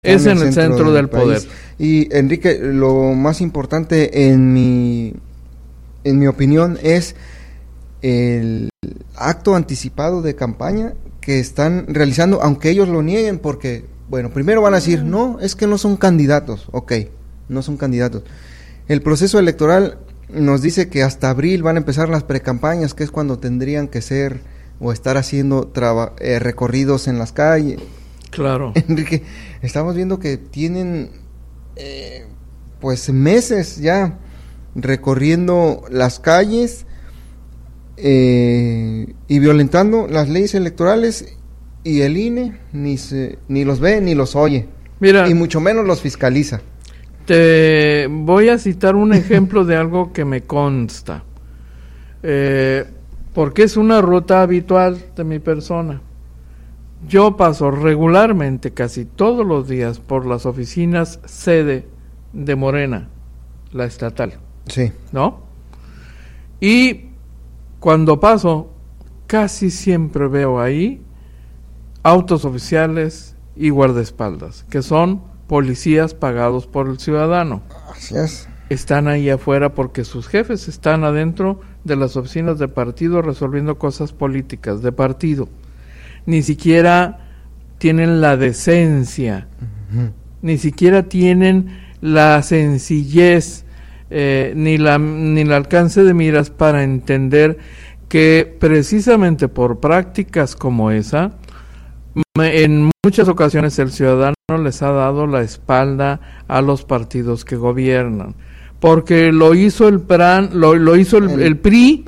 Es en el centro del poder. Y Enrique, lo más importante en mi opinión es el acto anticipado de campaña que están realizando, aunque ellos lo nieguen, porque, bueno, primero van a decir, no, es que no son candidatos. Ok, no son candidatos. El proceso electoral nos dice que hasta abril van a empezar las precampañas, que es cuando tendrían que ser o estar haciendo recorridos en las calles. Claro. Enrique, estamos viendo que tienen pues meses ya recorriendo las calles y violentando las leyes electorales, y el INE ni los ve ni los oye. Mira, y mucho menos los fiscaliza. Te voy a citar un ejemplo de algo que me consta, porque es una ruta habitual de mi persona. Yo paso regularmente, casi todos los días, por las oficinas sede de Morena, la estatal. Sí. ¿No? Y cuando paso, casi siempre veo ahí autos oficiales y guardaespaldas, que son policías pagados por el ciudadano. Así es. Están ahí afuera porque sus jefes están adentro de las oficinas de partido resolviendo cosas políticas de partido. Ni siquiera tienen la decencia, ni siquiera tienen la sencillez, ni el alcance de miras para entender que precisamente por prácticas como esa, en muchas ocasiones el ciudadano les ha dado la espalda a los partidos que gobiernan, porque lo hizo el PRAN, lo hizo el PRI,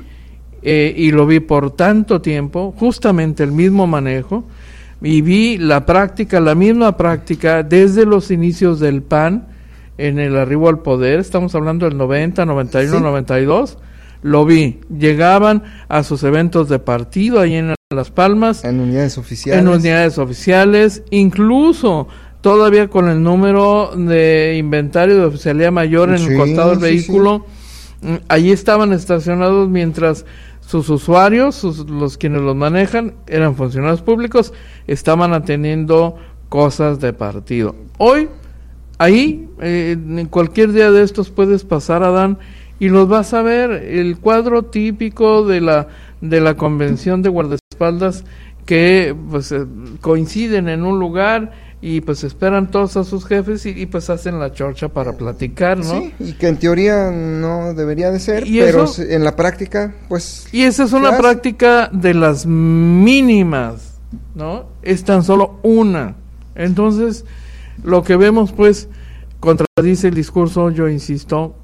y lo vi por tanto tiempo, justamente el mismo manejo, y vi la misma práctica desde los inicios del PAN en el arribo al poder. Estamos hablando del 90, 91, sí. 92, lo vi, llegaban a sus eventos de partido ahí en Las Palmas, en unidades oficiales, incluso todavía con el número de inventario de oficialía mayor en el costado del vehículo. Allí estaban estacionados mientras sus usuarios, los quienes los manejan, eran funcionarios públicos, estaban atendiendo cosas de partido. Hoy, ahí, en cualquier día de estos puedes pasar, Adán, y los vas a ver, el cuadro típico de la convención de guardaespaldas que pues coinciden en un lugar y pues esperan todos a sus jefes y pues hacen la chorcha para platicar, ¿no? Sí, y que en teoría no debería de ser, pero en la práctica, pues... Y esa es una práctica de las mínimas, ¿no? Es tan solo una. Entonces, lo que vemos, pues, contradice el discurso, yo insisto,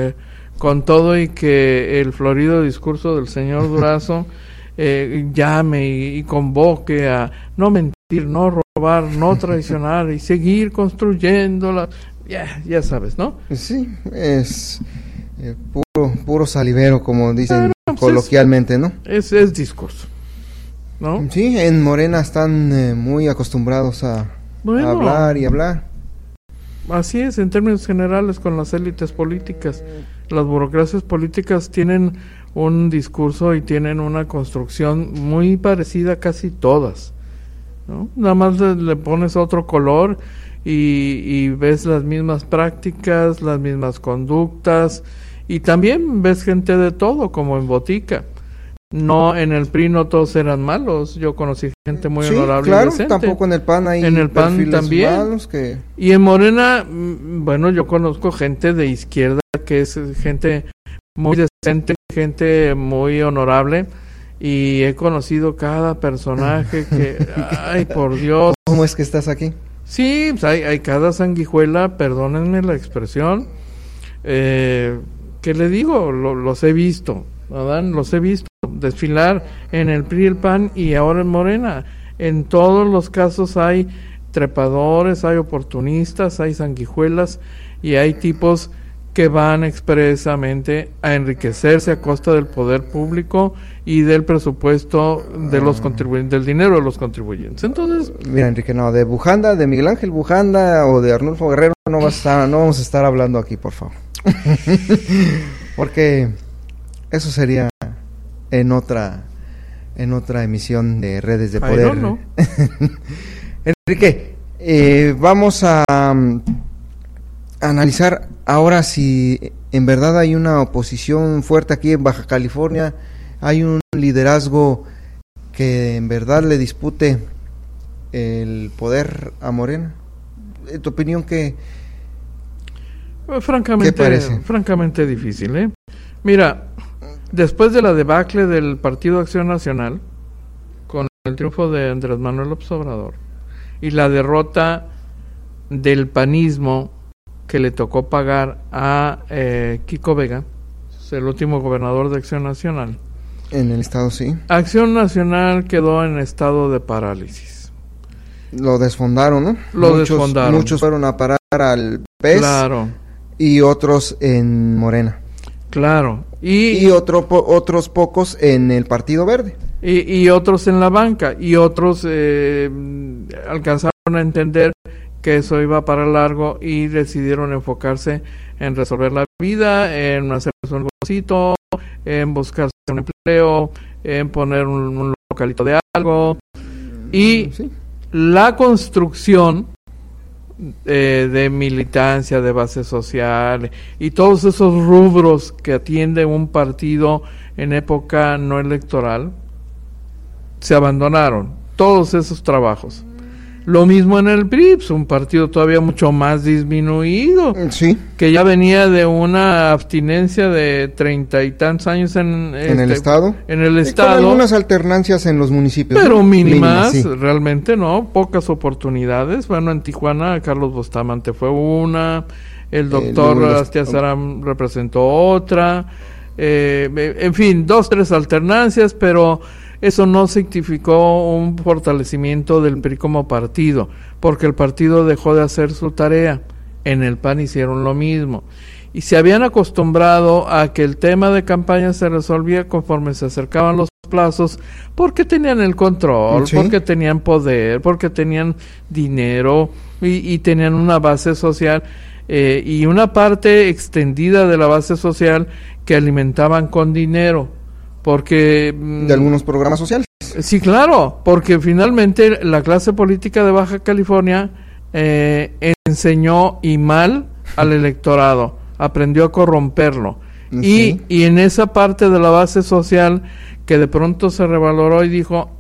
con todo y que el florido discurso del señor Durazo llame y convoque a no mentir, no robar, no traicionar y seguir construyéndola, ya sabes, ¿no? Sí, es puro salivero, como dicen coloquialmente, ¿no? Es discurso, ¿no? Sí, en Morena están muy acostumbrados a hablar y hablar. Así es, en términos generales, con las élites políticas. Las burocracias políticas tienen un discurso y tienen una construcción muy parecida casi todas, ¿no? Nada más le pones otro color y ves las mismas prácticas, las mismas conductas, y también ves gente de todo, como en Botica. No, en el PRI no todos eran malos, yo conocí gente muy honorable, claro, y decente. Tampoco en el PAN hay en el PAN también y en Morena, bueno, yo conozco gente de izquierda que es gente muy decente, gente muy honorable, y he conocido cada personaje que, ay, por Dios. ¿Cómo es que estás aquí? Sí, pues hay cada sanguijuela, perdónenme la expresión, que le digo, los he visto, Adán, los he visto desfilar en el PRI, el PAN y ahora en Morena. En todos los casos hay trepadores, hay oportunistas, hay sanguijuelas y hay tipos que van expresamente a enriquecerse a costa del poder público y del presupuesto de los contribuyentes, del dinero de los contribuyentes. Entonces, mira, Enrique, no, de Bujanda, de Miguel Ángel Bujanda o de Arnulfo Guerrero no vamos a estar hablando aquí, por favor. Porque eso sería en otra emisión de Redes de Poder. No. Enrique, Vamos a analizar ahora si en verdad hay una oposición fuerte aquí en Baja California, hay un liderazgo que en verdad le dispute el poder a Morena. ¿En tu opinión qué parece? Francamente difícil, ¿eh? Mira, después de la debacle del Partido Acción Nacional, con el triunfo de Andrés Manuel López Obrador, y la derrota del panismo que le tocó pagar a Kiko Vega, el último gobernador de Acción Nacional. En el estado, sí. Acción Nacional quedó en estado de parálisis. Lo desfondaron, ¿no? Desfondaron. Muchos fueron a parar al PES. Claro. Y otros en Morena. Claro. Y otros pocos en el Partido Verde. Y otros en la banca. Y otros alcanzaron a entender que eso iba para largo y decidieron enfocarse en resolver la vida, en hacerse un negocito, en buscarse un empleo, en poner un localito de algo. Y sí, la construcción de militancia, de base social y todos esos rubros que atiende un partido en época no electoral, se abandonaron todos esos trabajos. Lo mismo en el PRI, un partido todavía mucho más disminuido, sí, que ya venía de una abstinencia de 30 y tantos años en el estado, con algunas alternancias en los municipios, pero ¿no? mínimas, sí. Realmente no, pocas oportunidades. Bueno, en Tijuana Carlos Bustamante fue una, el doctor Astiazaram representó otra, en fin, 2, 3 alternancias, pero eso no significó un fortalecimiento del PRI como partido, porque el partido dejó de hacer su tarea. En el PAN hicieron lo mismo. Y se habían acostumbrado a que el tema de campaña se resolvía conforme se acercaban los plazos, porque tenían el control, ¿sí?, porque tenían poder, porque tenían dinero y tenían una base social y una parte extendida de la base social que alimentaban con dinero. Porque de algunos programas sociales. Sí, claro, porque finalmente la clase política de Baja California enseñó y mal al electorado, aprendió a corromperlo. Sí. Y en esa parte de la base social que de pronto se revaloró y dijo,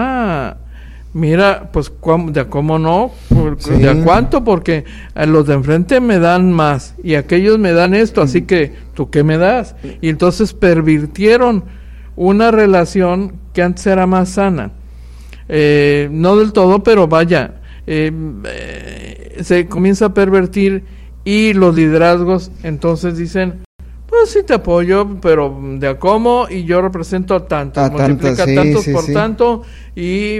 mira, pues ¿cómo no? Sí. ¿De a cuánto? Porque los de enfrente me dan más y aquellos me dan esto, así que ¿tú qué me das? Y entonces pervirtieron una relación que antes era más sana. No del todo, pero vaya, se comienza a pervertir y los liderazgos entonces dicen, pues sí te apoyo, pero de a cómo, y yo represento tanto, multiplica tantos por tanto, y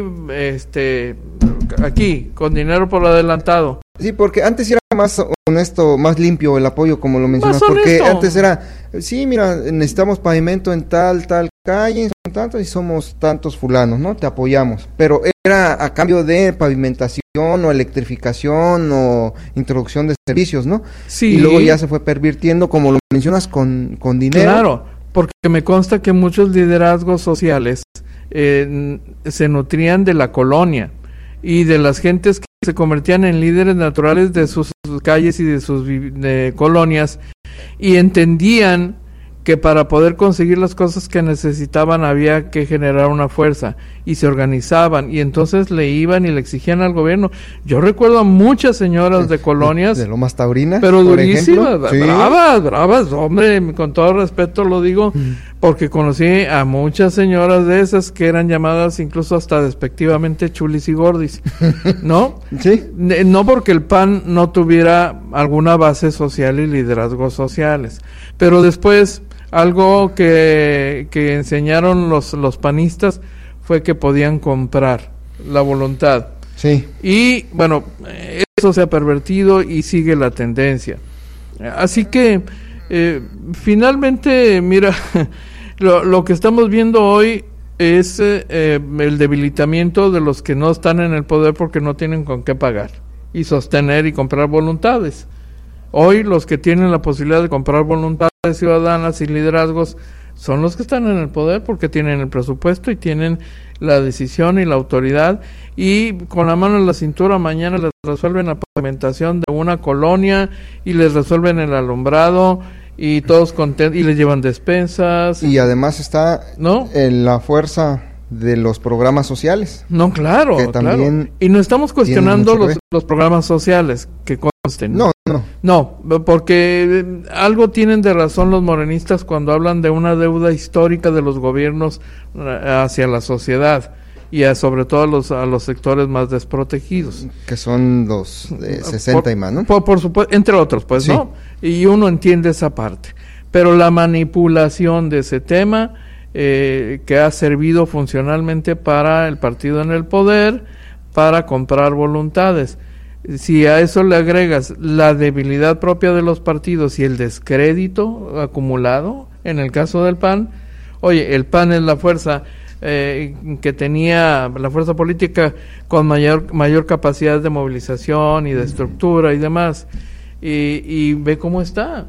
aquí, con dinero por adelantado. Sí, porque antes era más honesto, más limpio el apoyo, como lo mencionas, porque antes era, sí, mira, necesitamos pavimento en tal calle, son tantos y somos tantos fulanos, ¿no? Te apoyamos, pero era a cambio de pavimentación o electrificación o introducción de servicios, ¿no? Sí. Y luego ya se fue pervirtiendo, como lo mencionas, con dinero. Claro, porque me consta que muchos liderazgos sociales se nutrían de la colonia y de las gentes que se convertían en líderes naturales de sus calles y de sus colonias, y entendían que para poder conseguir las cosas que necesitaban había que generar una fuerza, y se organizaban, y entonces le iban y le exigían al gobierno. Yo recuerdo a muchas señoras de colonias, de Lomas Taurinas, pero durísimas, sí, bravas, hombre, con todo respeto lo digo, porque conocí a muchas señoras de esas que eran llamadas incluso hasta despectivamente chulis y gordis, ¿no? Sí. No porque el PAN no tuviera alguna base social y liderazgos sociales, pero después algo que enseñaron los panistas fue que podían comprar la voluntad. Sí. Y bueno, eso se ha pervertido y sigue la tendencia. Así que finalmente, mira, lo que estamos viendo hoy es el debilitamiento de los que no están en el poder porque no tienen con qué pagar y sostener y comprar voluntades. Hoy los que tienen la posibilidad de comprar voluntades ciudadanas y liderazgos son los que están en el poder porque tienen el presupuesto y tienen la decisión y la autoridad, y con la mano en la cintura mañana les resuelven la pavimentación de una colonia y les resuelven el alumbrado y todos contentos y les llevan despensas. Y además está, ¿no?, en la fuerza de los programas sociales. No, claro, que también claro. Y no estamos cuestionando los programas sociales que consten. No, porque algo tienen de razón los morenistas cuando hablan de una deuda histórica de los gobiernos hacia la sociedad y sobre todo a los sectores más desprotegidos. Que son los de 60 y más, ¿no? Por supuesto, entre otros, pues, sí, ¿no? Y uno entiende esa parte. Pero la manipulación de ese tema, que ha servido funcionalmente para el partido en el poder, para comprar voluntades. Si a eso le agregas la debilidad propia de los partidos y el descrédito acumulado, en el caso del PAN, oye, el PAN es la fuerza que tenía, la fuerza política con mayor capacidad de movilización y de estructura y demás, y ve cómo está.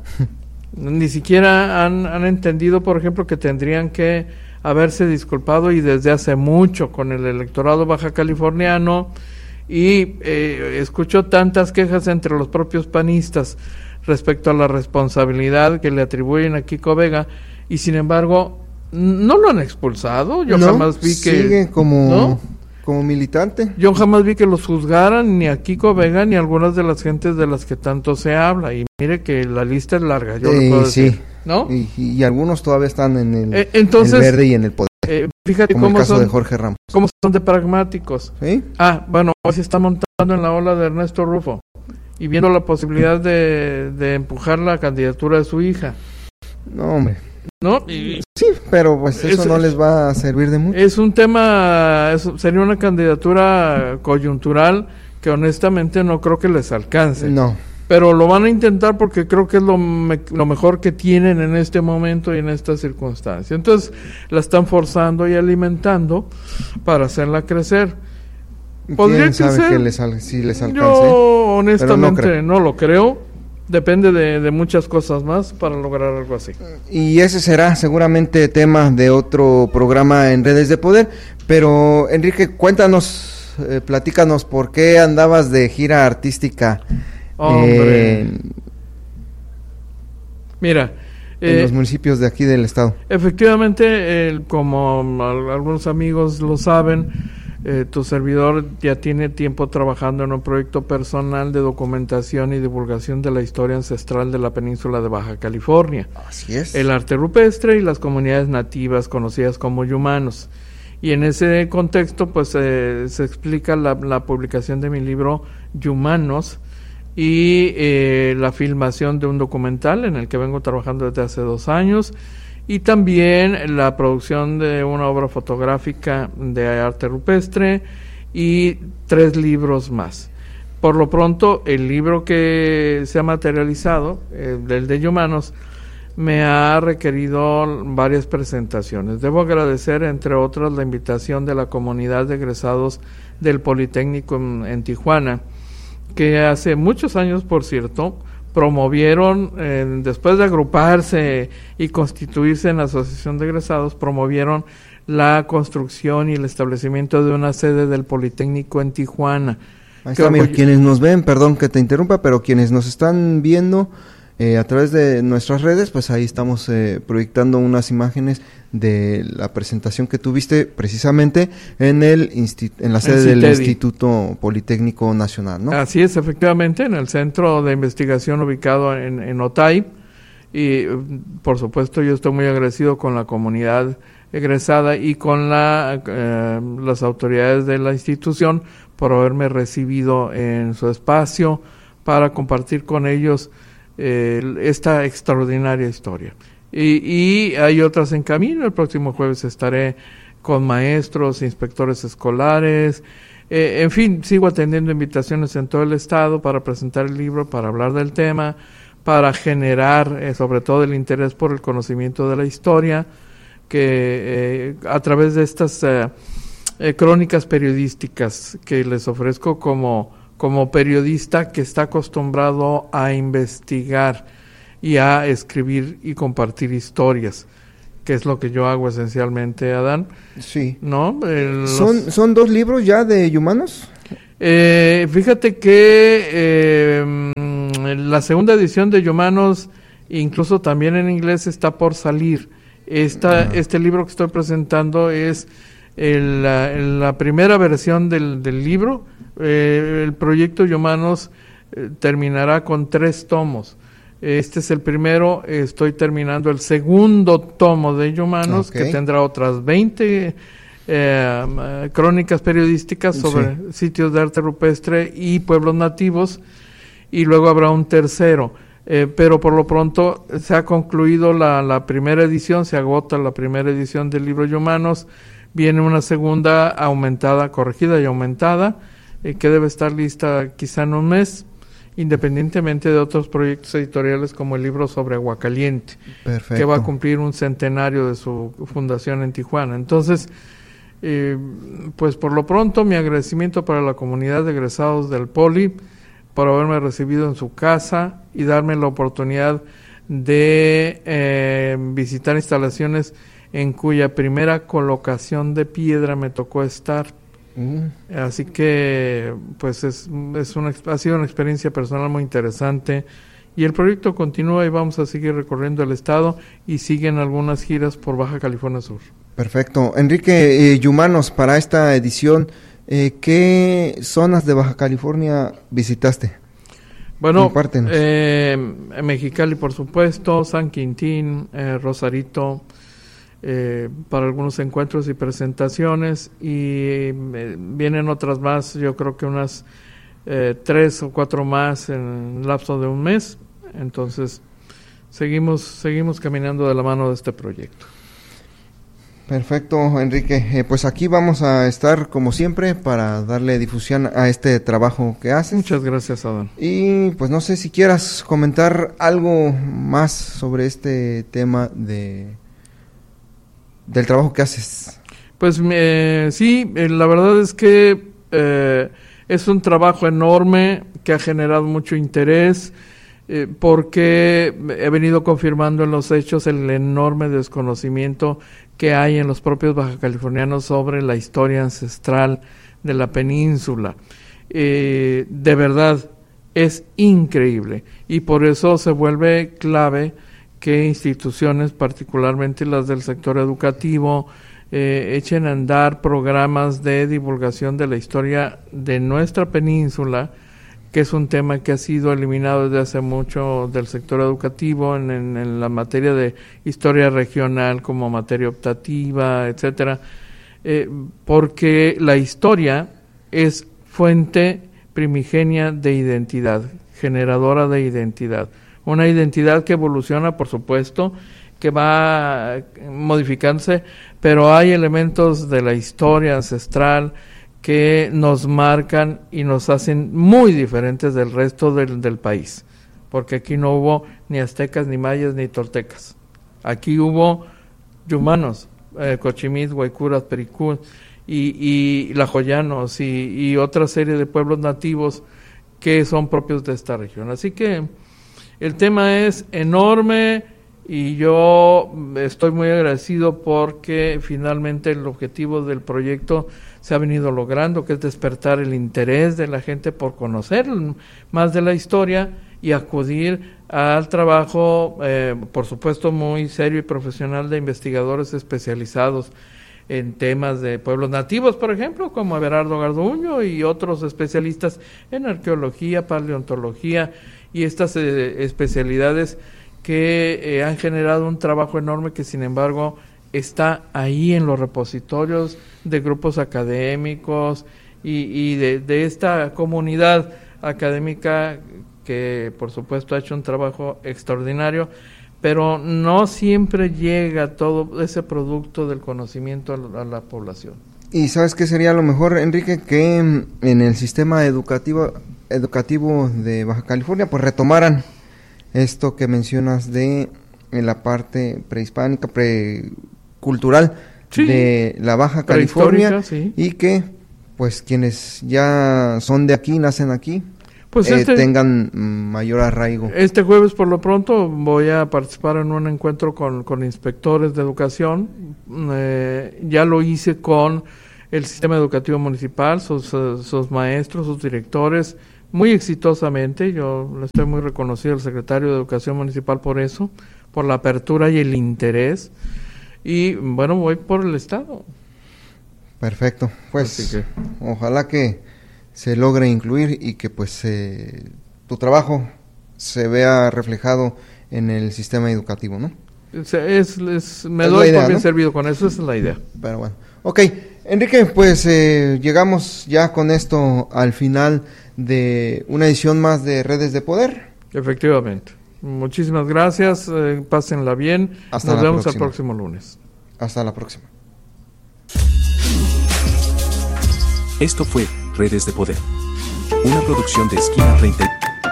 Ni siquiera han entendido, por ejemplo, que tendrían que haberse disculpado, y desde hace mucho, con el electorado baja californiano. Y escucho tantas quejas entre los propios panistas respecto a la responsabilidad que le atribuyen a Kiko Vega, y sin embargo no lo han expulsado. Yo jamás vi que sigue como militante. Yo jamás vi que los juzgaran, ni a Kiko Vega ni a algunas de las gentes de las que tanto se habla, y mire que la lista es larga, yo le puedo decir, ¿no? Y algunos todavía están en el, entonces, el verde y en el poder. Fíjate como cómo el caso son, de Jorge Ramos. Cómo son de pragmáticos. ¿Sí? Bueno, hoy se está montando en la ola de Ernesto Rufo y viendo la posibilidad de empujar la candidatura de su hija. No, hombre. ¿No? Sí, pero pues eso no les va a servir de mucho. Es un tema, sería una candidatura coyuntural que honestamente no creo que les alcance. No. Pero lo van a intentar porque creo que es lo mejor que tienen en este momento y en esta circunstancia. Entonces la están forzando y alimentando para hacerla crecer. ¿Podría ¿Quién sabe crecer? si les alcance? Yo honestamente no lo creo. Depende de muchas cosas más para lograr algo así. Y ese será seguramente tema de otro programa en Redes de Poder. Pero Enrique, cuéntanos, platícanos, ¿por qué andabas de gira artística? Mira, en los municipios de aquí del estado. Efectivamente, como algunos amigos lo saben, tu servidor ya tiene tiempo trabajando en un proyecto personal de documentación y divulgación de la historia ancestral de la península de Baja California. Así es. El arte rupestre y las comunidades nativas conocidas como yumanos. Y en ese contexto, pues se explica la publicación de mi libro Yumanos, y la filmación de un documental en el que vengo trabajando desde hace 2 años, y también la producción de una obra fotográfica de arte rupestre y 3 libros más. Por lo pronto, el libro que se ha materializado, el de Yumanos, me ha requerido varias presentaciones. Debo agradecer, entre otras, la invitación de la comunidad de egresados del Politécnico en Tijuana, que hace muchos años, por cierto, promovieron, después de agruparse y constituirse en la Asociación de Egresados, promovieron la construcción y el establecimiento de una sede del Politécnico en Tijuana. Ahí está, mira, quienes nos ven, perdón que te interrumpa, pero quienes nos están viendo a través de nuestras redes, pues ahí estamos proyectando unas imágenes de la presentación que tuviste precisamente en la sede del Instituto Politécnico Nacional, ¿no? Así es, efectivamente, en el centro de investigación ubicado en Otay, y por supuesto yo estoy muy agradecido con la comunidad egresada y con las autoridades de la institución por haberme recibido en su espacio para compartir con ellos esta extraordinaria historia. Y hay otras en camino. El próximo jueves estaré con maestros, inspectores escolares, en fin, sigo atendiendo invitaciones en todo el estado para presentar el libro, para hablar del tema, para generar sobre todo el interés por el conocimiento de la historia, que a través de estas crónicas periodísticas que les ofrezco como periodista que está acostumbrado a investigar y a escribir y compartir historias, que es lo que yo hago esencialmente, Adán. Sí. ¿No? ¿Son 2 libros ya de Yumanos? Fíjate que la segunda edición de Yumanos, incluso también en inglés, está por salir. Este libro que estoy presentando es la primera versión del libro. El proyecto Yumanos terminará con 3 tomos. Este es el primero, estoy terminando el segundo tomo de Yumanos, que tendrá otras 20 crónicas periodísticas sobre sitios de arte rupestre y pueblos nativos, y luego habrá un tercero. Pero por lo pronto se ha concluido la primera edición, se agota la primera edición del libro Yumanos, viene una segunda aumentada, corregida y aumentada, que debe estar lista quizá en un mes, independientemente de otros proyectos editoriales como el libro sobre Aguacaliente, que va a cumplir un centenario de su fundación en Tijuana. Entonces, pues por lo pronto mi agradecimiento para la comunidad de egresados del Poli por haberme recibido en su casa y darme la oportunidad de visitar instalaciones en cuya primera colocación de piedra me tocó estar. Así que pues ha sido una experiencia personal muy interesante, y el proyecto continúa y vamos a seguir recorriendo el estado, y siguen algunas giras por Baja California Sur. Perfecto. Enrique, Yumanos, para esta edición, ¿qué zonas de Baja California visitaste? Bueno, Mexicali, por supuesto, San Quintín, Rosarito, para algunos encuentros y presentaciones, y vienen otras más, yo creo que unas 3 o 4 más en el lapso de un mes. Entonces seguimos caminando de la mano de este proyecto. Perfecto, Enrique. Pues aquí vamos a estar como siempre para darle difusión a este trabajo que haces. Muchas gracias, Adán. Y pues no sé si quieras comentar algo más sobre este tema del trabajo que haces. Pues sí, la verdad es que es un trabajo enorme que ha generado mucho interés, porque he venido confirmando en los hechos el enorme desconocimiento que hay en los propios bajacalifornianos sobre la historia ancestral de la península. De verdad, es increíble, y por eso se vuelve clave que instituciones, particularmente las del sector educativo, echen a andar programas de divulgación de la historia de nuestra península, que es un tema que ha sido eliminado desde hace mucho del sector educativo en la materia de historia regional como materia optativa, etcétera, porque la historia es fuente primigenia de identidad, generadora de identidad. Una identidad que evoluciona, por supuesto, que va modificándose, pero hay elementos de la historia ancestral que nos marcan y nos hacen muy diferentes del resto del país, porque aquí no hubo ni aztecas, ni mayas, ni toltecas. Aquí hubo yumanos, cochimís, guaycuras, pericún, y lajoyanos, y otra serie de pueblos nativos que son propios de esta región. Así que el tema es enorme, y yo estoy muy agradecido porque finalmente el objetivo del proyecto se ha venido logrando, que es despertar el interés de la gente por conocer más de la historia y acudir al trabajo, por supuesto, muy serio y profesional de investigadores especializados en temas de pueblos nativos, por ejemplo, como Everardo Garduño y otros especialistas en arqueología, paleontología y estas especialidades que han generado un trabajo enorme que, sin embargo, está ahí en los repositorios de grupos académicos y de esta comunidad académica que, por supuesto, ha hecho un trabajo extraordinario, pero no siempre llega todo ese producto del conocimiento a la población. ¿Y sabes qué sería lo mejor, Enrique? Que en el sistema educativo de Baja California pues retomaran esto que mencionas de la parte prehispánica, precultural, sí, de la Baja California, sí, y que pues quienes ya son de aquí, nacen aquí, tengan mayor arraigo. Este jueves, por lo pronto, voy a participar en un encuentro con inspectores de educación. Ya lo hice con el sistema educativo municipal, sus maestros, sus directores, muy exitosamente. Yo le estoy muy reconocido al secretario de Educación Municipal por eso, por la apertura y el interés. Y bueno, voy por el Estado. Perfecto, pues ojalá que se logre incluir y que pues tu trabajo se vea reflejado en el sistema educativo, ¿no? Me doy por bien servido con eso, esa es la idea. Pero bueno, ok, Enrique, pues llegamos ya con esto al final de una edición más de Redes de Poder. Efectivamente. Muchísimas gracias, pásenla bien. Nos vemos el próximo lunes. Hasta la próxima. Esto fue Redes de Poder, una producción de Esquina 30.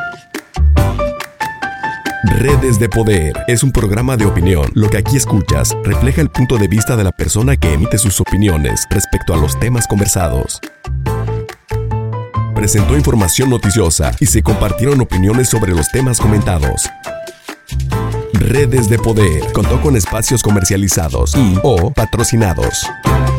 Redes de Poder es un programa de opinión. Lo que aquí escuchas refleja el punto de vista de la persona que emite sus opiniones respecto a los temas conversados. Presentó información noticiosa y se compartieron opiniones sobre los temas comentados. Redes de Poder contó con espacios comercializados y/o patrocinados.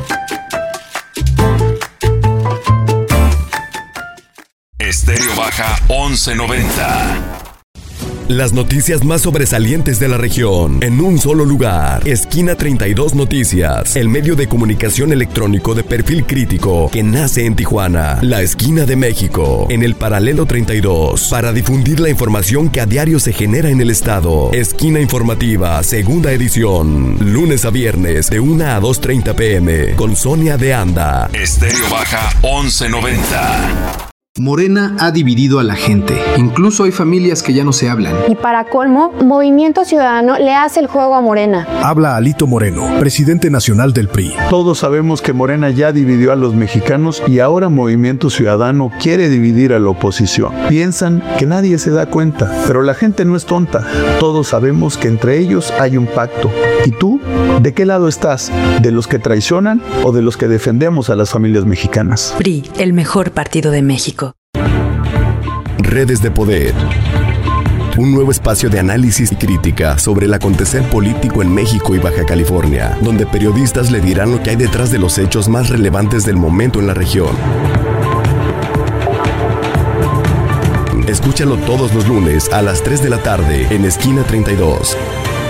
Estéreo Baja 1190. Las noticias más sobresalientes de la región en un solo lugar. Esquina 32 Noticias, el medio de comunicación electrónico de perfil crítico que nace en Tijuana, la esquina de México, en el paralelo 32, para difundir la información que a diario se genera en el estado. Esquina Informativa, segunda edición, lunes a viernes de 1 a 2:30 p.m. con Sonia de Anda. Estéreo Baja 1190. Morena ha dividido a la gente. Incluso hay familias que ya no se hablan. Y para colmo, Movimiento Ciudadano le hace el juego a Morena. Habla Alito Moreno, presidente nacional del PRI. Todos sabemos que Morena ya dividió a los mexicanos y ahora Movimiento Ciudadano quiere dividir a la oposición. Piensan que nadie se da cuenta, pero la gente no es tonta. Todos sabemos que entre ellos hay un pacto. ¿Y tú? ¿De qué lado estás? ¿De los que traicionan o de los que defendemos a las familias mexicanas? PRI, el mejor partido de México. Redes de Poder. Un nuevo espacio de análisis y crítica sobre el acontecer político en México y Baja California, donde periodistas le dirán lo que hay detrás de los hechos más relevantes del momento en la región. Escúchalo todos los lunes a las 3 de la tarde en Esquina 32.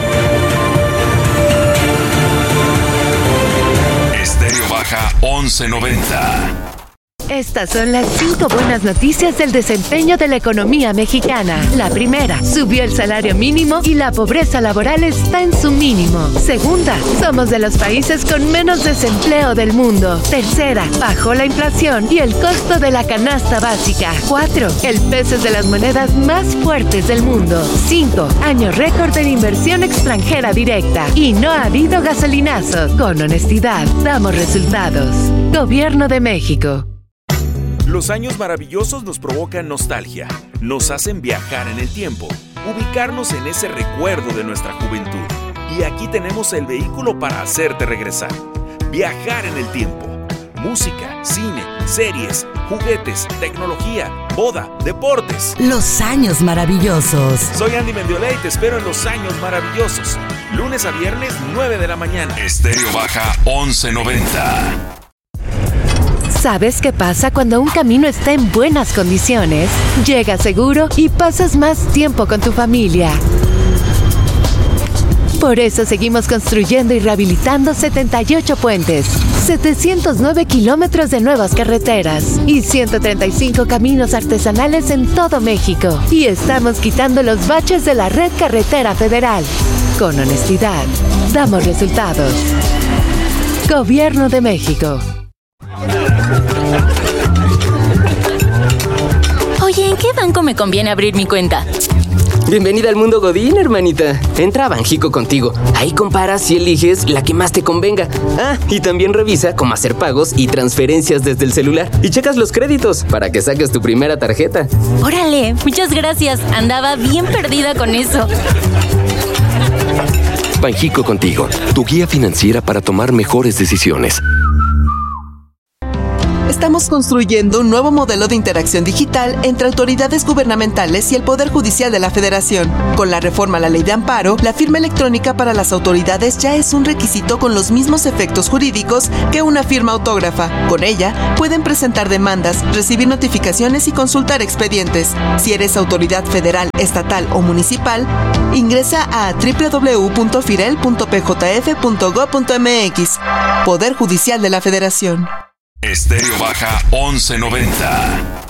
Estéreo Baja 1190. Estas son las 5 buenas noticias del desempeño de la economía mexicana. La primera, subió el salario mínimo y la pobreza laboral está en su mínimo. Segunda, somos de los países con menos desempleo del mundo. Tercera, bajó la inflación y el costo de la canasta básica. 4, el peso es de las monedas más fuertes del mundo. 5, año récord de inversión extranjera directa. Y no ha habido gasolinazos. Con honestidad, damos resultados. Gobierno de México. Los años maravillosos nos provocan nostalgia, nos hacen viajar en el tiempo, ubicarnos en ese recuerdo de nuestra juventud. Y aquí tenemos el vehículo para hacerte regresar. Viajar en el tiempo. Música, cine, series, juguetes, tecnología, boda, deportes. Los años maravillosos. Soy Andy Mendiola y te espero en Los Años Maravillosos. Lunes a viernes, 9 de la mañana. Estéreo Baja 1190. ¿Sabes qué pasa cuando un camino está en buenas condiciones? Llegas seguro y pasas más tiempo con tu familia. Por eso seguimos construyendo y rehabilitando 78 puentes, 709 kilómetros de nuevas carreteras y 135 caminos artesanales en todo México. Y estamos quitando los baches de la red carretera federal. Con honestidad, damos resultados. Gobierno de México. Oye, ¿en qué banco me conviene abrir mi cuenta? Bienvenida al mundo Godín, hermanita. Entra a Banjico Contigo. Ahí comparas y eliges la que más te convenga. Ah, y también revisa cómo hacer pagos y transferencias desde el celular. Y checas los créditos para que saques tu primera tarjeta. Órale, muchas gracias. Andaba bien perdida con eso. Banjico Contigo, tu guía financiera para tomar mejores decisiones. Estamos construyendo un nuevo modelo de interacción digital entre autoridades gubernamentales y el Poder Judicial de la Federación. Con la reforma a la Ley de Amparo, la firma electrónica para las autoridades ya es un requisito con los mismos efectos jurídicos que una firma autógrafa. Con ella, pueden presentar demandas, recibir notificaciones y consultar expedientes. Si eres autoridad federal, estatal o municipal, ingresa a www.firel.pjf.gov.mx. Poder Judicial de la Federación. Estéreo Baja 1190.